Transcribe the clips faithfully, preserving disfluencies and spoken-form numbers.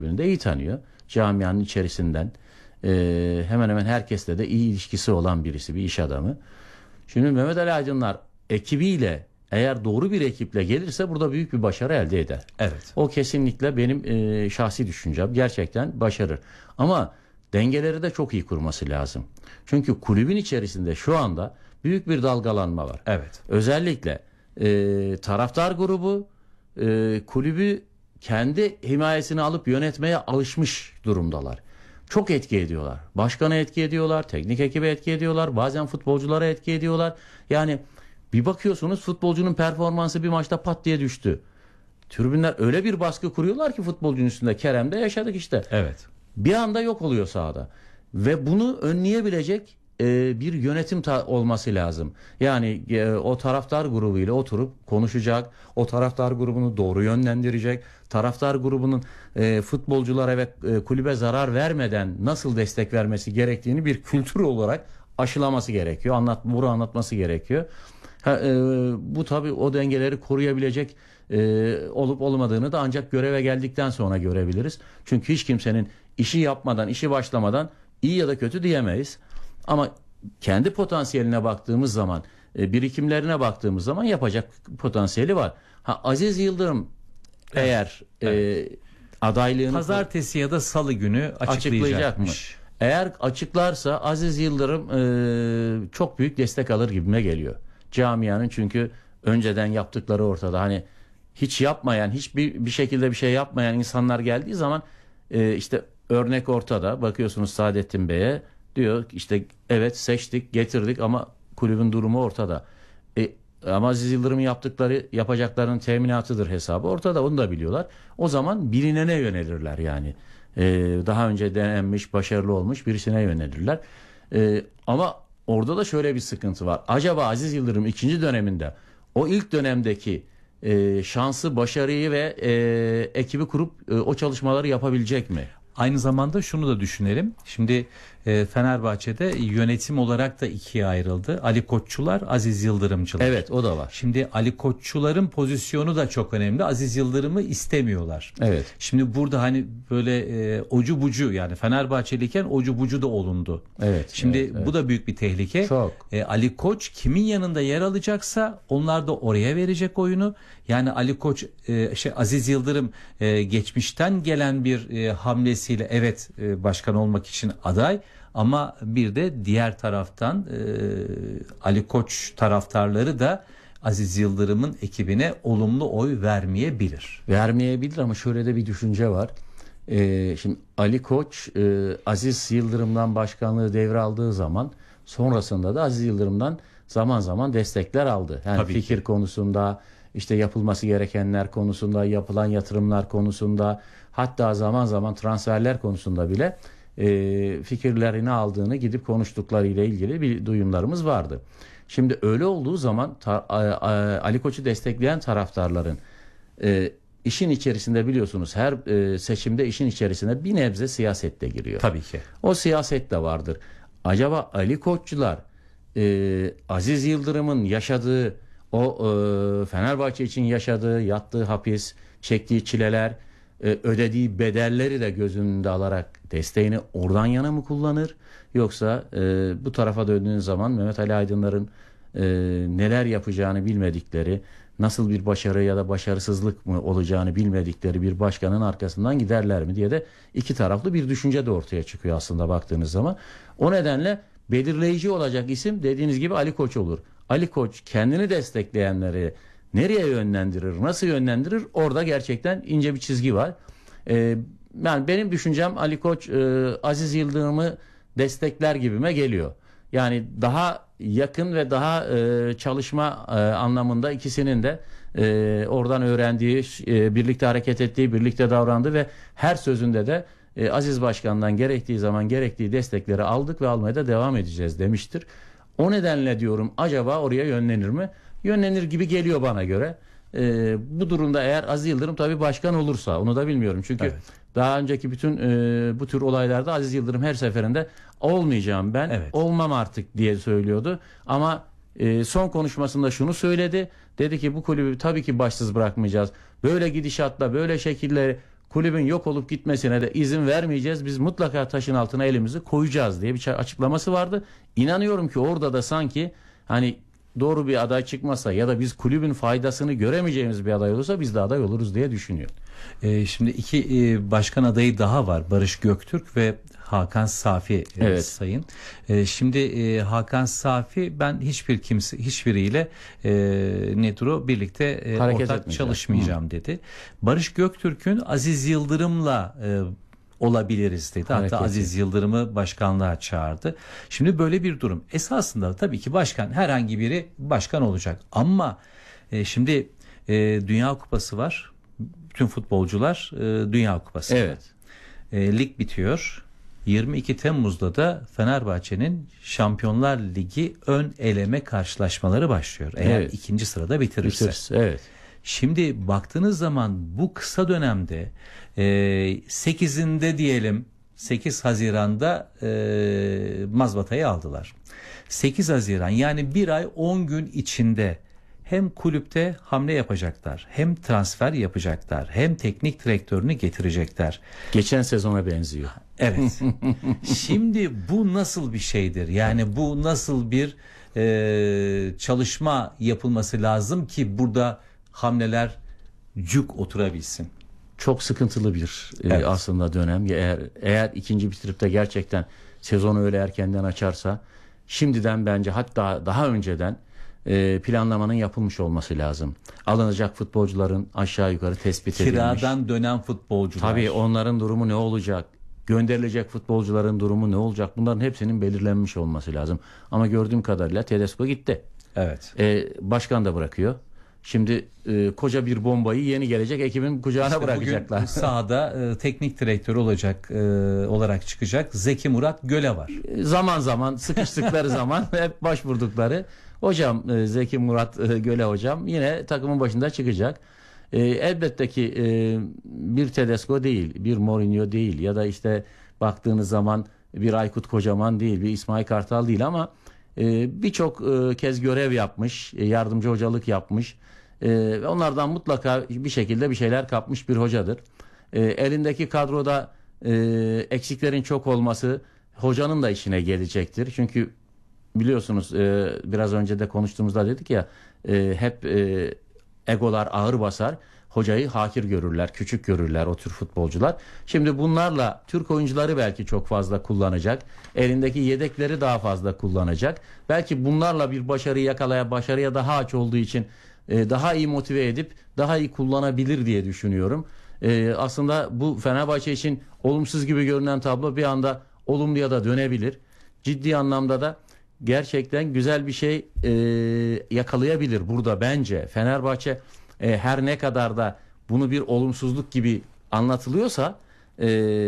de iyi tanıyor. Camianın içerisinden e, hemen hemen herkesle de iyi ilişkisi olan birisi, bir iş adamı. Şimdi Mehmet Ali Aydınlar ekibiyle eğer doğru bir ekiple gelirse burada büyük bir başarı elde eder. Evet. O kesinlikle benim e, şahsi düşüncem. Gerçekten başarır. Ama dengeleri de çok iyi kurması lazım. Çünkü kulübün içerisinde şu anda büyük bir dalgalanma var. Evet. Özellikle e, taraftar grubu e, kulübü kendi himayesine alıp yönetmeye alışmış durumdalar. Çok etki ediyorlar. Başkanı etki ediyorlar, teknik ekibi etki ediyorlar, bazen futbolculara etki ediyorlar. Yani bir bakıyorsunuz futbolcunun performansı bir maçta pat diye düştü. Tribünler öyle bir baskı kuruyorlar ki futbolcunun üstünde. Kerem'de yaşadık işte. Evet. Bir anda yok oluyor sahada. Ve bunu önleyebilecek e, bir yönetim olması lazım. Yani e, o taraftar grubuyla oturup konuşacak, o taraftar grubunu doğru yönlendirecek, taraftar grubunun e, futbolculara ve e, kulübe zarar vermeden nasıl destek vermesi gerektiğini bir kültür olarak aşılaması gerekiyor. Anlat, bunu anlatması gerekiyor. Ha, e, bu tabii o dengeleri koruyabilecek e, olup olmadığını da ancak göreve geldikten sonra görebiliriz. Çünkü hiç kimsenin işi yapmadan, işi başlamadan iyi ya da kötü diyemeyiz. Ama kendi potansiyeline baktığımız zaman, e, birikimlerine baktığımız zaman yapacak potansiyeli var. Ha, Aziz Yıldırım evet, eğer evet. E, adaylığını pazartesi ya da salı günü açıklayacak mı? Eğer açıklarsa Aziz Yıldırım e, çok büyük destek alır gibime geliyor. Camianın, çünkü önceden yaptıkları ortada. Hani hiç yapmayan, hiçbir bir şekilde bir şey yapmayan insanlar geldiği zaman e, işte örnek ortada. Bakıyorsunuz Saadettin Bey'e, diyor işte evet seçtik, getirdik ama kulübün durumu ortada. E, ama Aziz Yıldırım'ın yaptıkları, yapacaklarının teminatıdır hesabı ortada, onu da biliyorlar. O zaman bilinene yönelirler yani. E, daha önce denenmiş, başarılı olmuş birisine yönelirler. E, ama orada da şöyle bir sıkıntı var. Acaba Aziz Yıldırım ikinci döneminde o ilk dönemdeki e, şansı, başarıyı ve e, ekibi kurup e, o çalışmaları yapabilecek mi? Aynı zamanda şunu da düşünelim. Şimdi e, Fenerbahçe'de yönetim olarak da ikiye ayrıldı. Ali Koççular, Aziz Yıldırımcılar. Evet, o da var. Şimdi Ali Koççuların pozisyonu da çok önemli. Aziz Yıldırım'ı istemiyorlar. Evet. Şimdi burada hani böyle e, ocu bucu, yani Fenerbahçeliyken ocu bucu da olundu. Evet. Şimdi evet, evet. bu da büyük bir tehlike. Çok. E, Ali Koç kimin yanında yer alacaksa onlar da oraya verecek oyunu. Yani Ali Koç, e, şey Aziz Yıldırım e, geçmişten gelen bir e, hamlesiyle evet e, başkan olmak için aday, ama bir de diğer taraftan e, Ali Koç taraftarları da Aziz Yıldırım'ın ekibine olumlu oy vermeyebilir. Vermeyebilir ama şöyle de bir düşünce var. Ee, şimdi Ali Koç e, Aziz Yıldırım'dan başkanlığı devraldığı zaman sonrasında da Aziz Yıldırım'dan zaman zaman destekler aldı. Yani Tabii fikir ki. konusunda, işte yapılması gerekenler konusunda, yapılan yatırımlar konusunda, hatta zaman zaman transferler konusunda bile e, fikirlerini aldığını gidip konuştuklarıyla ilgili bir duyumlarımız vardı. Şimdi öyle olduğu zaman ta, a, a, Ali Koç'u destekleyen taraftarların e, işin içerisinde, biliyorsunuz her e, seçimde işin içerisine bir nebze siyaset de giriyor. Tabii ki. O siyaset de vardır. Acaba Ali Koççular e, Aziz Yıldırım'ın yaşadığı o e, Fenerbahçe için yaşadığı, yattığı hapis, çektiği çileler, e, ödediği bedelleri de göz önünde alarak desteğini oradan yana mı kullanır? Yoksa e, bu tarafa döndüğünüz zaman Mehmet Ali Aydınlar'ın e, neler yapacağını bilmedikleri, nasıl bir başarı ya da başarısızlık mı olacağını bilmedikleri bir başkanın arkasından giderler mi diye de iki taraflı bir düşünce de ortaya çıkıyor aslında baktığınız zaman. O nedenle belirleyici olacak isim dediğiniz gibi Ali Koç olur. Ali Koç kendini destekleyenleri nereye yönlendirir, nasıl yönlendirir? Orada gerçekten ince bir çizgi var. Ee, yani benim düşüncem Ali Koç e, Aziz Yıldırım'ı destekler gibime geliyor. Yani daha yakın ve daha e, çalışma e, anlamında ikisinin de e, oradan öğrendiği, e, birlikte hareket ettiği, birlikte davrandığı ve her sözünde de e, Aziz Başkan'dan gerektiği zaman gerektiği destekleri aldık ve almaya da devam edeceğiz demiştir. O nedenle diyorum, acaba oraya yönlenir mi? Yönlenir gibi geliyor bana göre. E, bu durumda eğer Aziz Yıldırım tabii başkan olursa, onu da bilmiyorum. Çünkü evet, daha önceki bütün e, bu tür olaylarda Aziz Yıldırım her seferinde olmayacağım ben, evet, olmam artık diye söylüyordu. Ama e, son konuşmasında şunu söyledi. Dedi ki bu kulübü tabii ki başsız bırakmayacağız. Böyle gidişatla, böyle şekilde kulübün yok olup gitmesine de izin vermeyeceğiz. Biz mutlaka taşın altına elimizi koyacağız diye bir açıklaması vardı. İnanıyorum ki orada da sanki hani doğru bir aday çıkmasa ya da biz kulübün faydasını göremeyeceğimiz bir aday olursa biz de aday oluruz diye düşünüyor. Ee, şimdi iki e, başkan adayı daha var. Barış Göktürk ve Hakan Safi e, Evet. sayın. E, şimdi e, Hakan Safi ben hiçbir kimse hiçbiriyle e, nedir o birlikte e, Hareket ortak etmeyeceğim. çalışmayacağım Hı. dedi. Barış Göktürk'ün Aziz Yıldırım'la e, olabiliriz dedi. Hareketi. Hatta Aziz Yıldırım'ı başkanlığa çağırdı. Şimdi böyle bir durum. Esasında tabii ki başkan herhangi biri başkan olacak. Ama e, şimdi e, Dünya Kupası var. Bütün futbolcular e, Dünya Kupası. Evet. E, lig bitiyor. yirmi iki Temmuz'da da Fenerbahçe'nin Şampiyonlar Ligi ön eleme karşılaşmaları başlıyor. Eğer Evet. ikinci sırada bitirirse. Bitiririz. Evet. Şimdi baktığınız zaman bu kısa dönemde e, sekizinde diyelim sekiz Haziran'da e, mazbatayı aldılar. sekiz Haziran yani bir ay on gün içinde hem kulüpte hamle yapacaklar, hem transfer yapacaklar, hem teknik direktörünü getirecekler. Geçen sezona benziyor. Evet. Şimdi bu nasıl bir şeydir? Yani bu nasıl bir e, çalışma yapılması lazım ki burada hamleler cuk oturabilsin? Çok sıkıntılı bir e, Evet. aslında dönem. Eğer eğer ikinci bitirip de gerçekten sezonu öyle erkenden açarsa şimdiden bence hatta daha önceden e, planlamanın yapılmış olması lazım. Alınacak futbolcuların aşağı yukarı tespit edilmiş. Kiradan dönen futbolcular. Tabii onların durumu ne olacak? Gönderilecek futbolcuların durumu ne olacak? Bunların hepsinin belirlenmiş olması lazım. Ama gördüğüm kadarıyla Tedesco gitti. Evet. E, başkan da bırakıyor. Şimdi e, koca bir bombayı yeni gelecek ekibin kucağına İşte bırakacaklar. bugün sahada e, teknik direktör olacak e, olarak çıkacak Zeki Murat Göle var. Zaman zaman sıkıştıkları zaman hep başvurdukları hocam e, Zeki Murat e, Göle hocam yine takımın başında çıkacak. E, elbette ki e, bir Tedesco değil, bir Mourinho değil ya da işte baktığınız zaman bir Aykut Kocaman değil, bir İsmail Kartal değil ama e, birçok e, kez görev yapmış, e, yardımcı hocalık yapmış. E, onlardan mutlaka bir şekilde bir şeyler kapmış bir hocadır. E, elindeki kadroda e, eksiklerin çok olması hocanın da işine gelecektir. Çünkü biliyorsunuz e, biraz önce de konuştuğumuzda dedik ya e, hep e, egolar ağır basar. Hocayı hakir görürler, küçük görürler o tür futbolcular. Şimdi bunlarla Türk oyuncuları belki çok fazla kullanacak. Elindeki yedekleri daha fazla kullanacak. Belki bunlarla bir başarıyı yakalaya, başarıya daha aç olduğu için e, daha iyi motive edip daha iyi kullanabilir diye düşünüyorum. E, aslında bu Fenerbahçe için olumsuz gibi görünen tablo bir anda olumluya da dönebilir. Ciddi anlamda da gerçekten güzel bir şey e, yakalayabilir burada bence. Fenerbahçe e, her ne kadar da bunu bir olumsuzluk gibi anlatılıyorsa e,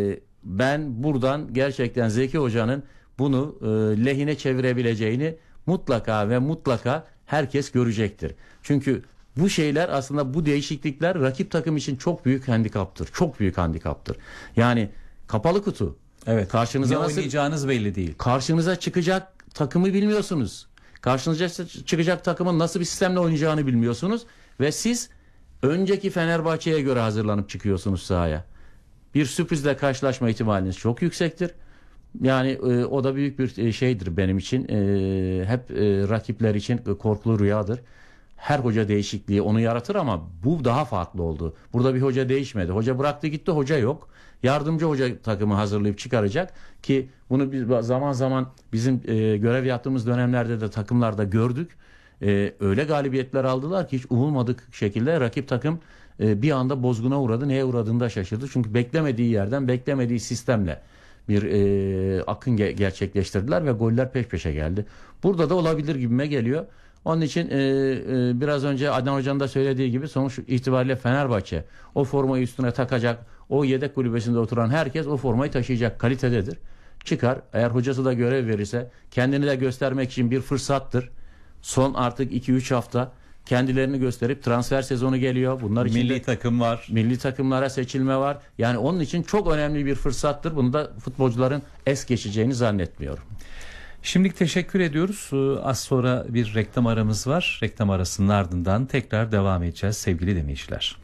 ben buradan gerçekten Zeki Hoca'nın bunu e, lehine çevirebileceğini mutlaka ve mutlaka herkes görecektir. Çünkü bu şeyler aslında bu değişiklikler rakip takım için çok büyük handikaptır. Çok büyük handikaptır. Yani kapalı kutu. Evet. Karşınıza ne nasıl oynayacağınız belli değil. karşınıza çıkacak takımı bilmiyorsunuz. Karşınıza çıkacak takımın nasıl bir sistemle oynayacağını bilmiyorsunuz ve siz önceki Fenerbahçe'ye göre hazırlanıp çıkıyorsunuz sahaya. Bir sürprizle karşılaşma ihtimaliniz çok yüksektir. Yani e, o da büyük bir şeydir benim için. E, hep e, rakipler için korkulu rüyadır. Her hoca değişikliği onu yaratır ama bu daha farklı oldu. Burada bir hoca değişmedi. Hoca bıraktı gitti, hoca yok. Yardımcı hoca takımı hazırlayıp çıkaracak ki bunu biz zaman zaman bizim e, görev yaptığımız dönemlerde de takımlarda gördük. E, öyle galibiyetler aldılar ki hiç umulmadık şekilde rakip takım e, bir anda bozguna uğradı. Neye uğradığını da şaşırdı. Çünkü beklemediği yerden, beklemediği sistemle bir e, akın ge- gerçekleştirdiler ve goller peş peşe geldi. Burada da olabilir gibime geliyor. Onun için e, e, biraz önce Adnan Hoca'nın da söylediği gibi sonuç itibariyle Fenerbahçe o formayı üstüne takacak. O yedek kulübesinde oturan herkes o formayı taşıyacak kalitededir. Çıkar. Eğer hocası da görev verirse kendini de göstermek için bir fırsattır. Son artık iki üç hafta kendilerini gösterip transfer sezonu geliyor. Bunlar için Milli de takım var. milli takımlara seçilme var. Yani onun için çok önemli bir fırsattır. Bunu da futbolcuların es geçeceğini zannetmiyorum. Şimdilik teşekkür ediyoruz. Ee, Az sonra bir reklam aramız var. Reklam arasının ardından tekrar devam edeceğiz sevgili dinleyiciler.